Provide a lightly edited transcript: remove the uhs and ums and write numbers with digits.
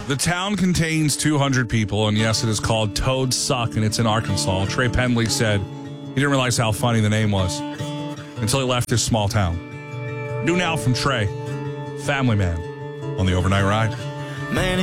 The town contains 200 people, and yes, it is called Toads Suck, and it's in Arkansas. Trey Pendley said he didn't realize how funny the name was until he left his small town. New now from Trey, Family Man, on the Overnight Ride. Man,